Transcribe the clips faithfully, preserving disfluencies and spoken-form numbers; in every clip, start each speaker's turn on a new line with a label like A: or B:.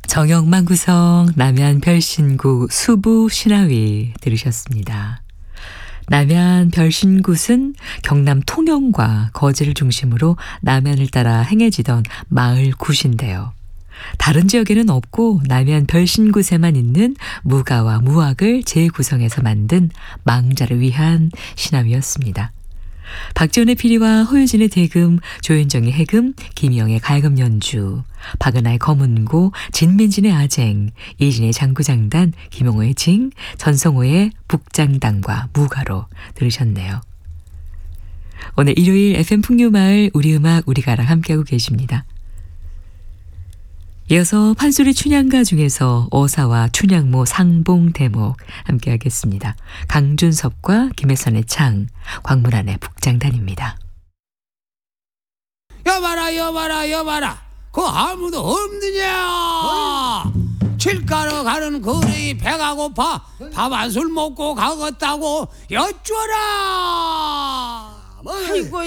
A: 정영만 구성 남양 별신구 수부 신화위 들으셨습니다. 남양 별신굿은 경남 통영과 거제를 중심으로 남양을 따라 행해지던 마을 굿인데요. 다른 지역에는 없고 남양 별신굿에만 있는 무가와 무학을 재구성해서 만든 망자를 위한 신화위였습니다. 박지원의 피리와 허유진의 대금, 조윤정의 해금, 김희영의 갈금 연주, 박은하의 검은고, 진민진의 아쟁, 이진의 장구장단, 김용호의 징, 전성호의 북장단과 무가로 들으셨네요. 오늘 일요일 에프엠 풍류마을 우리음악 우리가랑 함께하고 계십니다. 이어서 판소리 춘향가 중에서 어사와 춘향모 상봉 대목 함께하겠습니다. 강준섭과 김혜선의 창, 광문안의 북장단입니다.
B: 여봐라 여봐라 여봐라 그 아무도 없느냐. 칠가러 가는 거리 배가 고파 밥 한 술 먹고 가겠다고 여쭈어라.
C: 아이고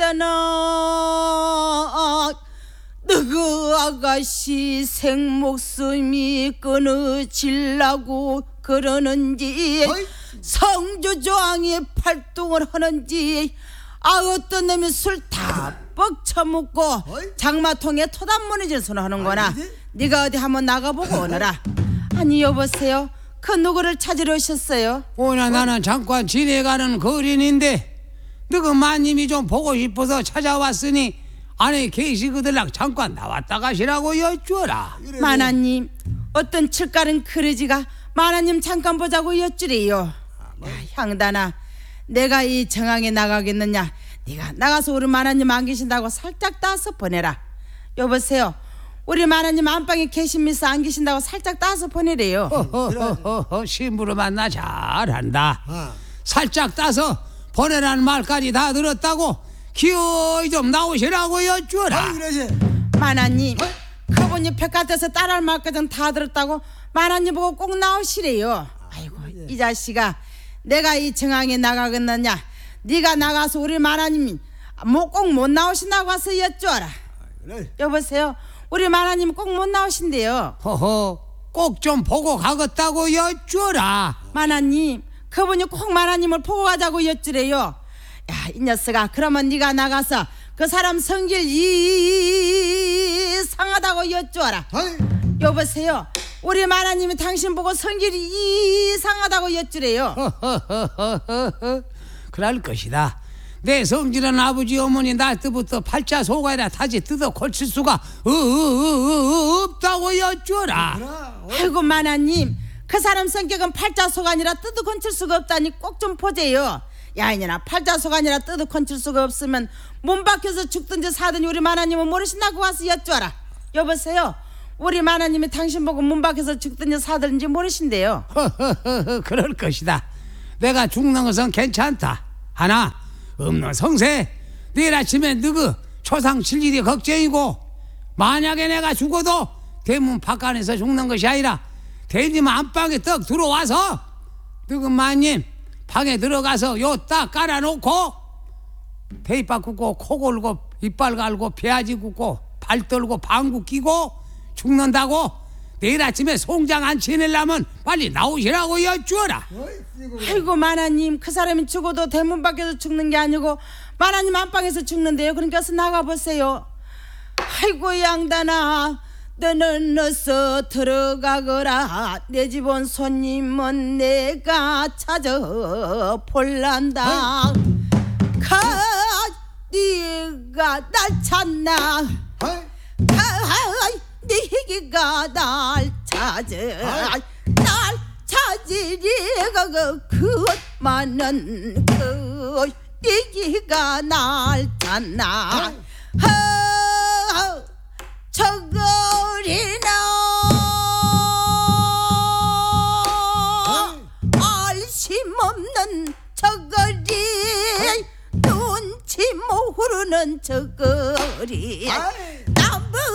C: 향단아, 너그 아가씨 생목숨이 끊어질라고 그러는지, 어이? 성주조항이 팔동을 하는지, 아 어떤 놈이 술 다 뻑쳐먹고 장마통에 토단무늬질 손을 하는거나. 네가 어디 한번 나가보고 오너라. 아니 여보세요, 그 누구를 찾으러 오셨어요?
B: 오늘 나는 잠깐 지내가는 거린인데 너그 마님이 좀 보고 싶어서 찾아왔으니 안에 계시거들랑 잠깐 나왔다 가시라고 여쭈어라.
C: 마나님, 어떤 칠가른 그러지가 마나님 잠깐 보자고 여쭈래요. 야, 향단아, 내가 이 정황에 나가겠느냐? 네가 나가서 우리 마나님 안 계신다고 살짝 따서 보내라. 여보세요, 우리 마나님 안방에 계십니까? 안 계신다고 살짝 따서 보내래요.
B: 허허허허, 심부름 만나 잘한다. 어. 살짝 따서 보내라는 말까지 다 들었다고 기어이 좀 나오시라고 여쭈어라.
C: 마나님, 어? 그분이 백같아서 따라할 말까지 다 들었다고 마나님 보고 꼭 나오시래요. 아이고 이 자식아, 내가 이 정황에 나가겠느냐? 네가 나가서 우리 마나님 뭐 꼭 못 나오신다고 와서 여쭈어라. 그래. 여보세요, 우리 마나님 꼭 못 나오신대요.
B: 허허, 꼭 좀 보고 가겠다고 여쭈어라.
C: 마나님, 그분이 꼭 마나님을 보고 가자고 여쭈래요. 야, 이 녀석아, 그러면 네가 나가서 그 사람 성질 이상하다고 여쭈어라. 어이. 여보세요, 우리 마나님이 당신 보고 성질이 이상하다고 여쭈래요.
B: 그럴 것이다. 내 성질은 아버지 어머니 날 때부터 팔자 소가이라 다시 뜯어 고칠 수가 없다고 여쭈어라.
C: 아이고 마나님, 그 사람 성격은 팔자 소가 아니라 뜯어 건칠 수가 없다니 꼭 좀 보재요. 야 이년아, 팔자 소가 아니라 뜯어 건칠 수가 없으면 몸 박혀서 죽든지 사든지 우리 마나님은 모르신다고 와서 여쭈어라. 여보세요, 우리 마나님이 당신 보고 몸 박혀서 죽든지 사든지 모르신대요.
B: 그럴 것이다. 내가 죽는 것은 괜찮다. 하나 없는 성세, 내일 아침에 너그 초상 칠 일이 걱정이고, 만약에 내가 죽어도 대문 밖안에서 죽는 것이 아니라 대님 안방에 떡 들어와서 너그 마님 방에 들어가서 요 딱 깔아놓고 대입밥 굽고 코 골고 이빨 갈고 배아지 굽고 발 떨고 방구 끼고 죽는다고 내일 아침에 송장 안 지내려면 빨리 나오시라고 여쭈어라.
C: 아이고 마나님, 그 사람이 죽어도 대문 밖에서 죽는 게 아니고 마나님 안방에서 죽는데요. 그러니까 어서 나가보세요. 아이고 양단아, 너는 어서 들어가거라. 내 집 온 손님은 내가 찾아 볼란다. 가 네가 날 찾나? 가 네가 날 찾아. 날 찾으리가 그 그만은 그 네가 날 찾나? 저거리나 알심 없는 저거리, 눈치 모르는 저거리.